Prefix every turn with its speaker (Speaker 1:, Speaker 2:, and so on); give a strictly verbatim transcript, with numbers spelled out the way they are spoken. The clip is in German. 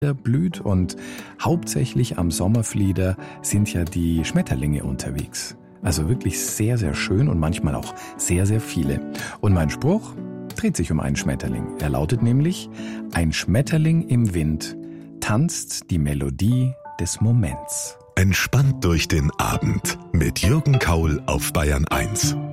Speaker 1: blüht und hauptsächlich am Sommerflieder sind ja die Schmetterlinge unterwegs. Also wirklich sehr, sehr schön und manchmal auch sehr, sehr viele. Und mein Spruch dreht sich um einen Schmetterling. Er lautet nämlich: Ein Schmetterling im Wind tanzt die Melodie des Moments.
Speaker 2: Entspannt durch den Abend mit Jürgen Kaul auf Bayern eins.